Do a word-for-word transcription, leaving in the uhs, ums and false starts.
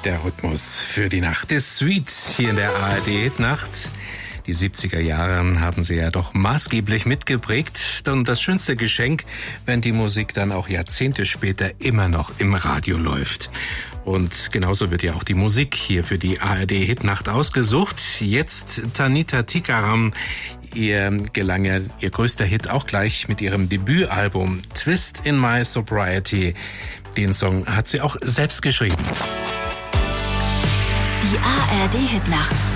Der Rhythmus für die Nacht ist Sweet hier in der A R D-Hitnacht. Die siebziger Jahre haben sie ja doch maßgeblich mitgeprägt. Und das schönste Geschenk, wenn die Musik dann auch Jahrzehnte später immer noch im Radio läuft. Und genauso wird ja auch die Musik hier für die A R D-Hitnacht ausgesucht. Jetzt Tanita Tikaram. Ihr gelang ja ihr größter Hit auch gleich mit ihrem Debütalbum Twist in My Sobriety. Den Song hat sie auch selbst geschrieben. Die A R D-Hitnacht.